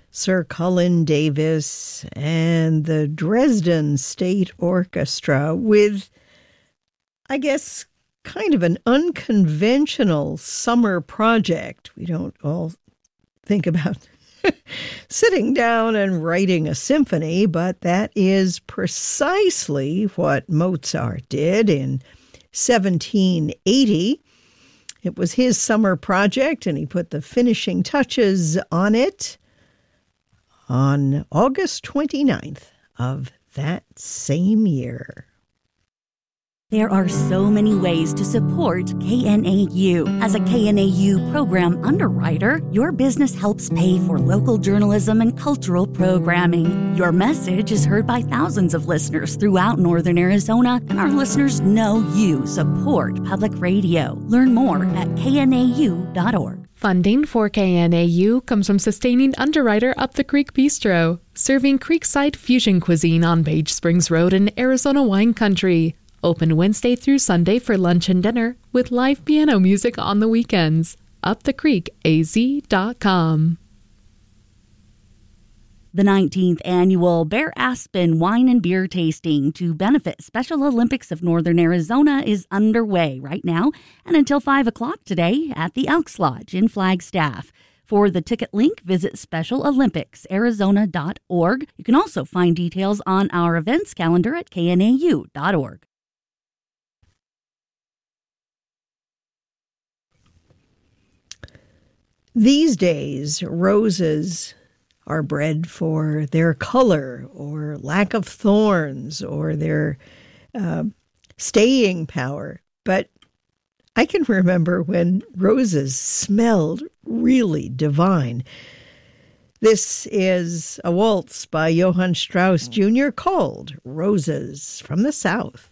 Sir Cullen Davis and the Dresden State Orchestra with, I guess, kind of an unconventional summer project. We don't all think about sitting down and writing a symphony, but that is precisely what Mozart did in 1780. It was his summer project, and he put the finishing touches on it on August 29th of that same year. There are so many ways to support KNAU. As a KNAU program underwriter, your business helps pay for local journalism and cultural programming. Your message is heard by thousands of listeners throughout Northern Arizona, and our listeners know you support public radio. Learn more at knau.org. Funding for KNAU comes from sustaining underwriter Up the Creek Bistro, serving creekside fusion cuisine on Page Springs Road in Arizona wine country. Open Wednesday through Sunday for lunch and dinner with live piano music on the weekends. UpTheCreekAZ.com. The 19th annual Bear Aspen Wine and Beer Tasting to benefit Special Olympics of Northern Arizona is underway right now and until 5 o'clock today at the Elks Lodge in Flagstaff. For the ticket link, visit SpecialOlympicsArizona.org. You can also find details on our events calendar at knau.org. These days, roses are bred for their color or lack of thorns or their staying power. But I can remember when roses smelled really divine. This is a waltz by Johann Strauss Jr. called Roses from the South.